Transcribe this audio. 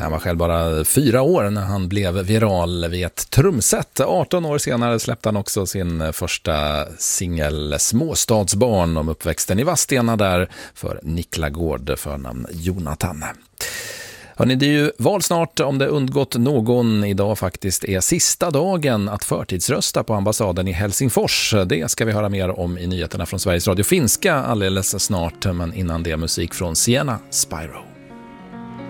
Han var själv bara 4 år när han blev viral vid ett trumset. 18 år senare släppte han också sin första singel Småstadsbarn om uppväxten i Vadstena där för Nikla Gård förnamn Jonathan. Hörrni, det är ju val snart om det undgått någon. Idag faktiskt är sista dagen att förtidsrösta på ambassaden i Helsingfors. Det ska vi höra mer om i nyheterna från Sveriges Radio Finska alldeles snart. Men innan det musik från Sienna Spyro.